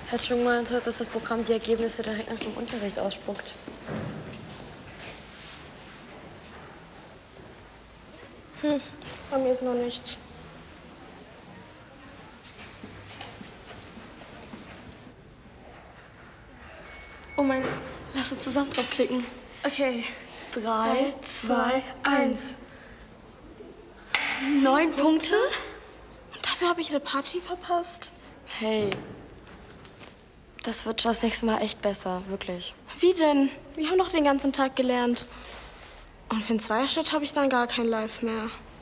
Hat schon mal erzählt, dass das Programm die Ergebnisse direkt nach dem Unterricht ausspuckt. Bei mir ist noch nichts. Oh mein, lass uns zusammen draufklicken. Okay. 3, 2, 1. 9 Punkte? Und dafür habe ich eine Party verpasst? Hey, das wird das nächste Mal echt besser, wirklich. Wie denn? Wir haben doch den ganzen Tag gelernt. Und für den Zweierschnitt habe ich dann gar kein Live mehr.